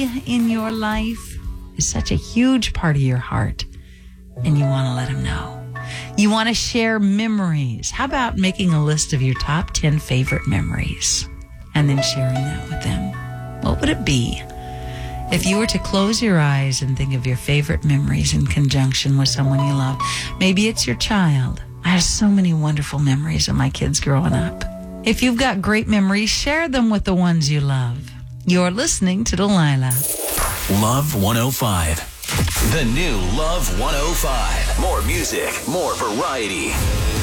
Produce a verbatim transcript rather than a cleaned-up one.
in your life is such a huge part of your heart, and you want to let them know. You want to share memories. How about making a list of your top ten favorite memories and then sharing that with them? What would it be if you were to close your eyes and think of your favorite memories in conjunction with someone you love? Maybe it's your child. I have so many wonderful memories of my kids growing up. If you've got great memories, share them with the ones you love. You're listening to Delilah. Love one oh five. The new Love one oh five. More music, more variety.